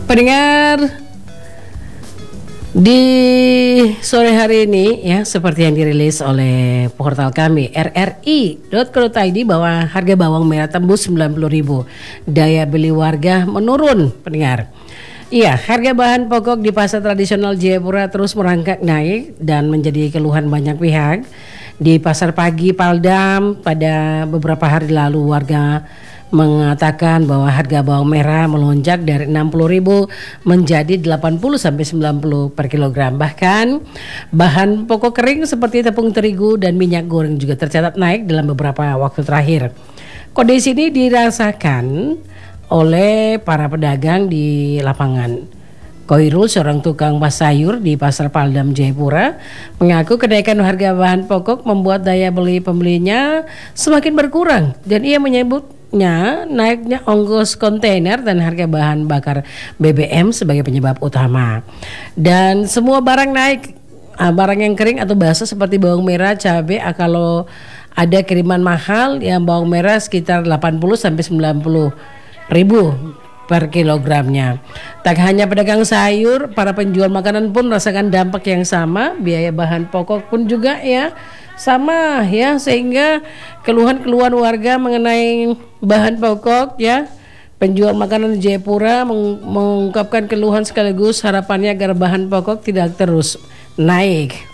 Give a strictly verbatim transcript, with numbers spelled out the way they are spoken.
Pendengar, di sore hari ini ya, seperti yang dirilis oleh portal kami r r i dot co dot i d bahwa harga bawang merah tembus sembilan puluh ribu. Daya beli warga menurun, pendengar. Iya, harga bahan pokok di pasar tradisional Jayapura terus merangkak naik dan menjadi keluhan banyak pihak. Di pasar pagi Paldam pada beberapa hari lalu, warga mengatakan bahwa harga bawang merah melonjak dari enam puluh ribu menjadi delapan puluh sampai sembilan puluh per kilogram. Bahkan bahan pokok kering seperti tepung terigu dan minyak goreng juga tercatat naik dalam beberapa waktu terakhir. Kondisi ini dirasakan oleh para pedagang di lapangan. Koirul, seorang tukang pas sayur di Pasar Paldam Jayapura, mengaku kenaikan harga bahan pokok membuat daya beli pembelinya semakin berkurang dan ia menyebutnya naiknya ongkos kontainer dan harga bahan bakar B B M sebagai penyebab utama. Dan semua barang naik, barang yang kering atau basah seperti bawang merah, cabai, kalau ada kiriman mahal yang bawang merah sekitar delapan puluh sampai sembilan puluh ribu per kilogramnya. Tak hanya pedagang sayur, para penjual makanan pun merasakan dampak yang sama. Biaya bahan pokok pun juga ya sama ya, sehingga keluhan-keluhan warga mengenai bahan pokok ya. Penjual makanan di Jayapura meng- mengungkapkan keluhan sekaligus harapannya agar bahan pokok tidak terus naik.